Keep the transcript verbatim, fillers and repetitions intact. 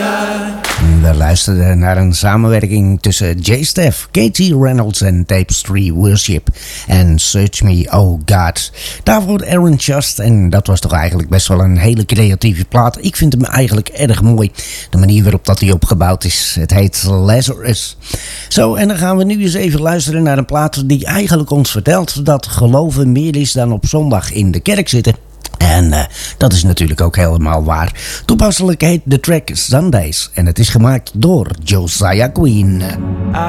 We luisterden naar een samenwerking tussen Jay Steph, Katie Reynolds en Tapestry Worship en Search Me, Oh God. Daarvoor Aaron Just, en dat was toch eigenlijk best wel een hele creatieve plaat. Ik vind hem eigenlijk erg mooi, de manier waarop dat hij opgebouwd is. Het heet Lazarus. Zo, en dan gaan we nu eens even luisteren naar een plaat die eigenlijk ons vertelt dat geloven meer is dan op zondag in de kerk zitten. En uh, dat is natuurlijk ook helemaal waar. Toepasselijk heet de track Sundays en het is gemaakt door Josiah Queen.